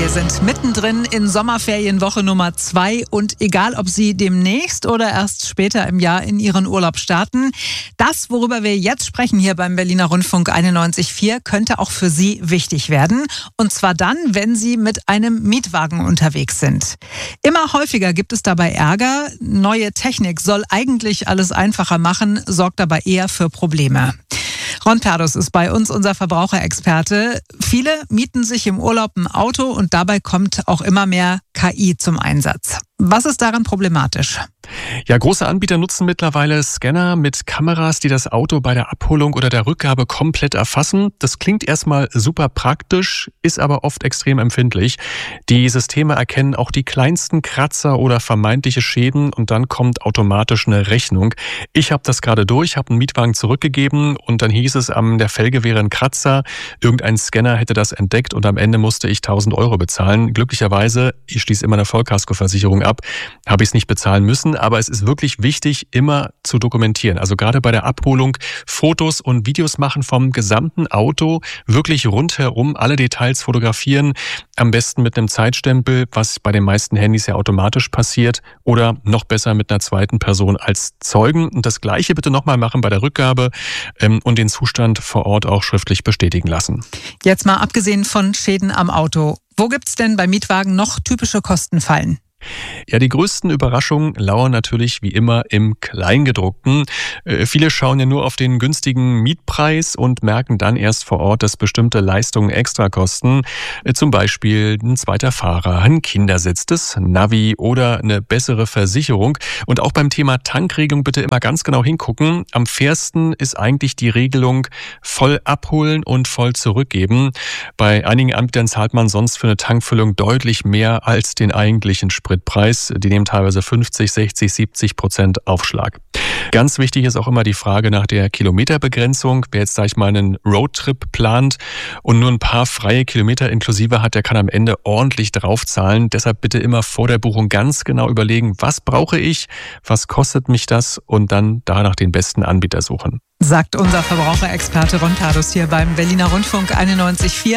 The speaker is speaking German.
Wir sind mittendrin in Sommerferienwoche Nummer 2 und egal, ob Sie demnächst oder erst später im Jahr in Ihren Urlaub starten, das, worüber wir jetzt sprechen hier beim Berliner Rundfunk 91.4, könnte auch für Sie wichtig werden. Und zwar dann, wenn Sie mit einem Mietwagen unterwegs sind. Immer häufiger gibt es dabei Ärger. Neue Technik soll eigentlich alles einfacher machen, sorgt aber eher für Probleme. Ron Perdus ist bei uns unser Verbraucherexperte. Viele mieten sich im Urlaub ein Auto und dabei kommt auch immer mehr KI zum Einsatz. Was ist daran problematisch? Ja, große Anbieter nutzen mittlerweile Scanner mit Kameras, die das Auto bei der Abholung oder der Rückgabe komplett erfassen. Das klingt erstmal super praktisch, ist aber oft extrem empfindlich. Die Systeme erkennen auch die kleinsten Kratzer oder vermeintliche Schäden und dann kommt automatisch eine Rechnung. Ich habe das gerade durch, habe einen Mietwagen zurückgegeben und dann hieß es, an der Felge wäre ein Kratzer. Irgendein Scanner hätte das entdeckt und am Ende musste ich 1.000 Euro bezahlen. Glücklicherweise, ich schließe immer eine Vollkaskoversicherung ab, habe ich es nicht bezahlen müssen. Aber es ist wirklich wichtig, immer zu dokumentieren. Also gerade bei der Abholung Fotos und Videos machen vom gesamten Auto, wirklich rundherum alle Details fotografieren. Am besten mit einem Zeitstempel, was bei den meisten Handys ja automatisch passiert. Oder noch besser mit einer zweiten Person als Zeugen. Und das Gleiche bitte nochmal machen bei der Rückgabe und den Zustand vor Ort auch schriftlich bestätigen lassen. Jetzt mal abgesehen von Schäden am Auto. Wo gibt's denn bei Mietwagen noch typische Kostenfallen? Ja, die größten Überraschungen lauern natürlich wie immer im Kleingedruckten. Viele schauen ja nur auf den günstigen Mietpreis und merken dann erst vor Ort, dass bestimmte Leistungen extra kosten. Zum Beispiel ein zweiter Fahrer, ein Kindersitz, das Navi oder eine bessere Versicherung. Und auch beim Thema Tankregelung bitte immer ganz genau hingucken. Am fairsten ist eigentlich die Regelung voll abholen und voll zurückgeben. Bei einigen Anbietern zahlt man sonst für eine Tankfüllung deutlich mehr als den eigentlichen Spritpreis. Die nehmen teilweise 50, 60, 70% Aufschlag. Ganz wichtig ist auch immer die Frage nach der Kilometerbegrenzung. Wer jetzt, sag ich mal, einen Roadtrip plant und nur ein paar freie Kilometer inklusive hat, der kann am Ende ordentlich draufzahlen. Deshalb bitte immer vor der Buchung ganz genau überlegen, was brauche ich, was kostet mich das und dann danach den besten Anbieter suchen. Sagt unser Verbraucherexperte Ron Perdus hier beim Berliner Rundfunk 91.4.